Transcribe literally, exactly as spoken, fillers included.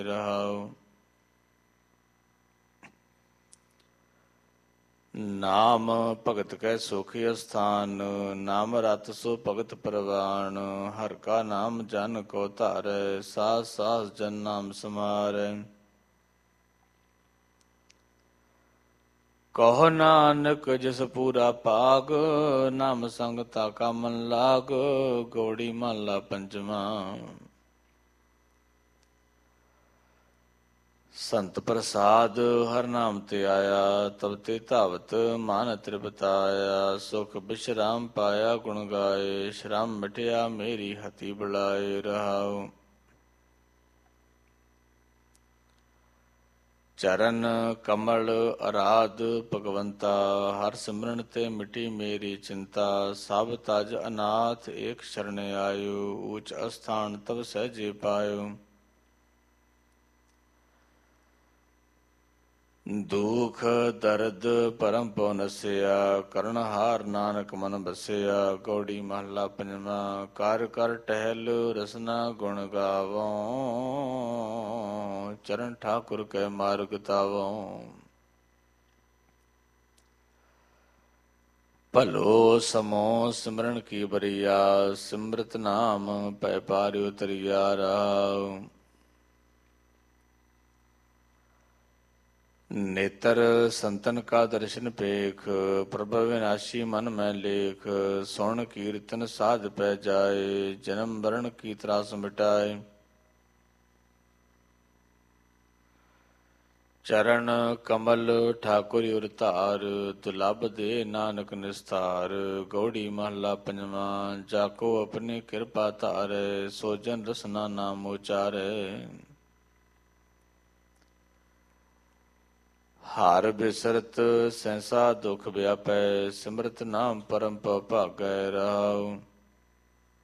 ਰਹਾਉ। ਨਾਮ ਭਗਤ ਕੈ ਸੁਖੀ ਅਸਥਾਨ, ਨਾਮ ਰਤ ਸੋ ਭਗਤ ਪ੍ਰਵਾਨ। ਹਰਿ ਕਾ ਨਾਮ ਜਨ ਕੋ ਧਾਰੈ, ਸਾਸ ਸਾਸ ਜਨ ਨਾਮ ਸਮਾਰੈ। ਕਹੋ ਨਾਨਕ ਜਿਸ ਪੂਰਾ ਭਾਗ, ਨਾਮ ਸੰਗ ਤਾ ਕਾ ਮਨ ਲਾਗ। ਗੌੜੀ ਮਹਲਾ ਪੰਜਵਾ। ਸੰਤ ਪ੍ਰਸਾਦ ਹਰ ਨਾਮ ਤੇ ਆਇਆ, ਤਬ ਤੇ ਧਾਵਤ ਮਨ ਤ੍ਰਿਪਤਾਇਆ। ਸੁਖ ਬਿਸ਼ਰਾਮ ਪਾਇਆ ਗੁਣ ਗਾਏ, ਸ਼ਰਮ ਮਿਟਿਆ ਮੇਰੀ ਹਤੀ ਬੁਲਾਏ ਰਹਾਉ। ਚਰਨ ਕਮਲ ਅਰਾਧ ਭਗਵੰਤਾ, ਹਰ ਸਿਮਰਨ ਤੇ ਮਿਟੀ ਮੇਰੀ ਚਿੰਤਾ। ਸਭ ਤਜ ਅਨਾਥ ਏਕ ਸ਼ਰਨ ਆਇਓ, ਊਚ ਅਸਥਾਨ ਤਬ ਸਹਿਜੇ ਪਾਇਓ। ਦੁਖ ਦਰਦ ਭਰਮ ਪਉ ਨਸਿਆ, ਕਰਨਹਾਰ ਨਾਨਕ ਮਨ ਬਸਿਆ। ਗੌੜੀ ਮਹਲਾ ਪੰਜਵਾ। ਕਰ ਕਰ ਟਹਿਲ ਰਸਨਾ ਗੁਣ ਗਾਵੋ, ਚਰਨ ਠਾਕੁਰ ਕੈ ਮਾਰਗ ਤਾਵੋ। ਭਲੋ ਸਮੋ ਸਿਮਰਨ ਕੀ ਬਰੀਆ, ਸਿਮਰਤ ਨਾਮ ਪੈ ਪਾਰਿ ਉਤਰਿਆ ਰਾਉ। ਨੇਤਰ ਸੰਤਨ ਕਾ ਦਰਸ਼ਨ ਪੇਖ, ਪ੍ਰਭ ਵਿਨਾਸ਼ੀ ਮਨ ਮੈਂ ਲੇਖ। ਸੁਣ ਕੀਰਤਨ ਸਾਧ ਪੈ ਜਾਏ, ਜਨਮ ਮਰਨ ਕੀ ਤਰਾਸ ਮਿਟਾਏ। ਚਰਨ ਕਮਲ ਠਾਕੁਰ ਉਰ ਧਾਰ, ਦੁਲਭ ਦੇ ਨਾਨਕ ਨਿਸਤਾਰ। ਗੌੜੀ ਮਹਲਾ ਪੰਜਵਾ। ਜਾਕੋ ਆਪਣੀ ਕਿਰਪਾ ਧਾਰੈ, ਸੋ ਜਨ ਰਸਨਾ ਨਾਮ ਉਚਾਰੈ। ਹਰ ਬਿਸਰਤ ਸੈਂਸਾ ਦੁਖ ਵਿਆਪੈ, ਸਿਮਰਤ ਨਾਮ ਪਰਮ ਪਉ ਭਾਗੈ ਰਹਾਉ।